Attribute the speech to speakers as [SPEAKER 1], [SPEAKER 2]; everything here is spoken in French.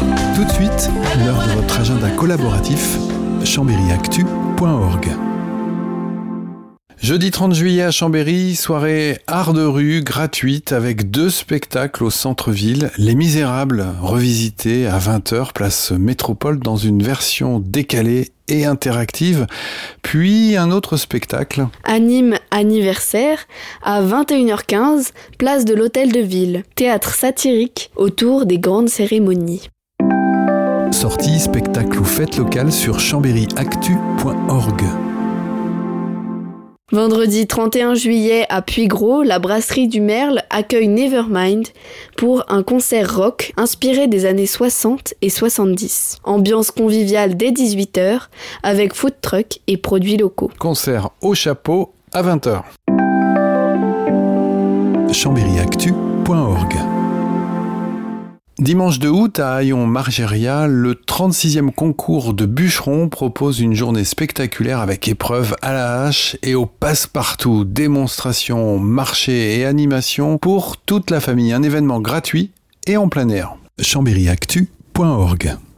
[SPEAKER 1] Tout de suite, l'heure de votre agenda collaboratif, chambéryactu.org. Jeudi 30 juillet à Chambéry, soirée art de rue gratuite avec 2 spectacles au centre-ville. Les Misérables, revisités à 20h, place Métropole dans une version décalée et interactive. Puis un autre spectacle.
[SPEAKER 2] Anime anniversaire à 21h15, place de l'Hôtel de Ville. Théâtre satirique autour des grandes cérémonies.
[SPEAKER 1] Sortie, spectacle ou fête locale sur chambéryactu.org.
[SPEAKER 2] Vendredi 31 juillet à Puygros, la brasserie du Merle accueille Nevermind pour un concert rock inspiré des années 60 et 70. Ambiance conviviale dès 18h avec food truck et produits locaux.
[SPEAKER 1] Concert au chapeau à 20h. chambéryactu.org. Dimanche 2 août à Hayon-Margéria, le 36e concours de bûcherons propose une journée spectaculaire avec épreuves à la hache et au passe-partout, démonstrations, marchés et animations pour toute la famille. Un événement gratuit et en plein air. chambéryactu.org.